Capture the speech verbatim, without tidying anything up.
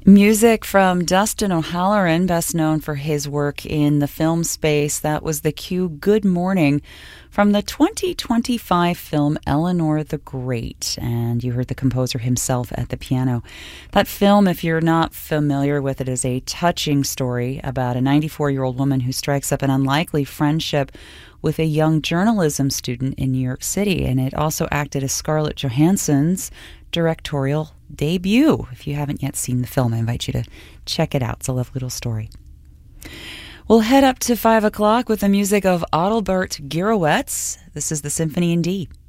Music from Dustin O'Halloran, best known for his work in the film space. That was the cue Good Morning from the twenty twenty-five film Eleanor the Great. And you heard the composer himself at the piano. That film, if you're not familiar with it, is a touching story about a ninety-four-year-old woman who strikes up an unlikely friendship with a young journalism student in New York City. And it also acted as Scarlett Johansson's directorial debut. If you haven't yet seen the film, I invite you to check it out. It's a lovely little story. We'll head up to five o'clock with the music of Adalbert Gyrowetz. This is the Symphony in D.